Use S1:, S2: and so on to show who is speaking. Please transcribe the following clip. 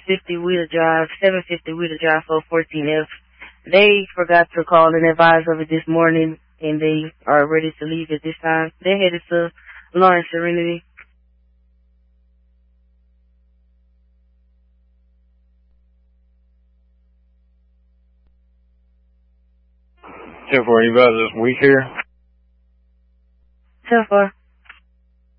S1: 750 Wheeler Drive, 750 Wheeler Drive 414F. They forgot to call and advise of it this morning, and they are ready to leave at this time. They're headed to Lawrence Serenity.
S2: So far, you about this week here?
S1: So far.